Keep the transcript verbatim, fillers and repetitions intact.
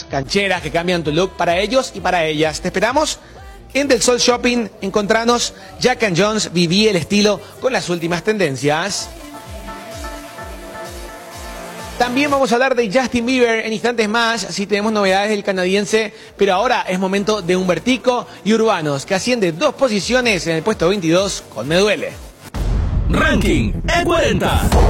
prendas cancheras que cambian tu look para ellos y para ellas. Te esperamos en Del Sol Shopping. Encontranos Jack and Jones, viví el estilo con las últimas tendencias. También vamos a hablar de Justin Bieber en instantes más. Sí, tenemos novedades del canadiense, pero ahora es momento de Humbertico y Urbanos, que asciende dos posiciones en el puesto veintidós con Me Duele. Ranking E cuarenta.